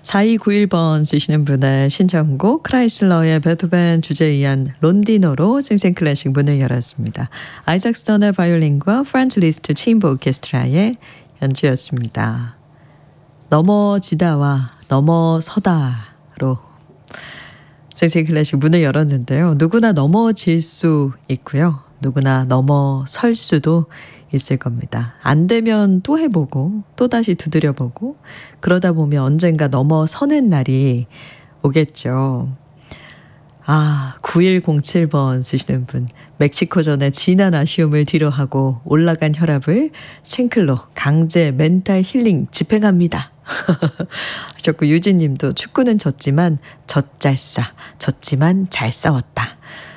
4291번 쓰시는 분의 신청곡 크라이슬러의 베토벤 주제에 의한 론디노로 생생클래식 문을 열었습니다. 아이작 스턴의 바이올린과 프란츠 리스트 체인버 오케스트라의 연주였습니다. 넘어지다와 넘어서다로 생생클래식 문을 열었는데요. 누구나 넘어질 수 있고요. 누구나 넘어설 수도 있을 겁니다. 안 되면 또 해보고 또다시 두드려보고 그러다 보면 언젠가 넘어서는 날이 오겠죠. 9107번 쓰시는 분. 멕시코전에 진한 아쉬움을 뒤로하고 올라간 혈압을 생클로 강제 멘탈 힐링 집행합니다. 하셨고 유진님도 축구는 졌지만 젖잘싸 졌지만 잘 싸웠다.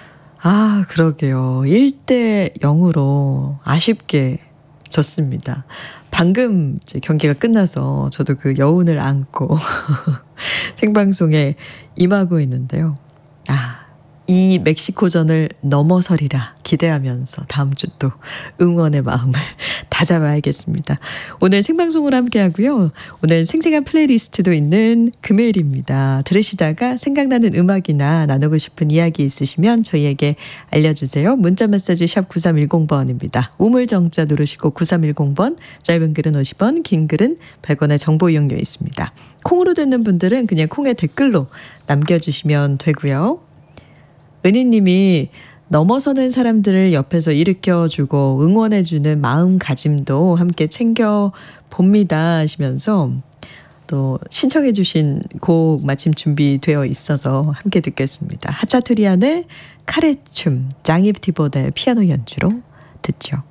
그러게요. 1대0으로 아쉽게 졌습니다. 방금 이제 경기가 끝나서 저도 그 여운을 안고 생방송에 임하고 있는데요. 이 멕시코전을 넘어서리라 기대하면서 다음 주 또 응원의 마음을 다잡아야겠습니다. 오늘 생방송으로 함께하고요. 오늘 생생한 플레이리스트도 있는 금요일입니다. 들으시다가 생각나는 음악이나 나누고 싶은 이야기 있으시면 저희에게 알려주세요. 문자 메시지 샵 9310번입니다. 우물정자 누르시고 9310번, 짧은 글은 50원, 긴 글은 100원의 정보 이용료 있습니다. 콩으로 듣는 분들은 그냥 콩에 댓글로 남겨주시면 되고요. 은희님이 넘어서는 사람들을 옆에서 일으켜주고 응원해주는 마음가짐도 함께 챙겨봅니다 하시면서 또 신청해주신 곡 마침 준비되어 있어서 함께 듣겠습니다. 하차투리안의 카레춤, 장입티보드의 피아노 연주로 듣죠.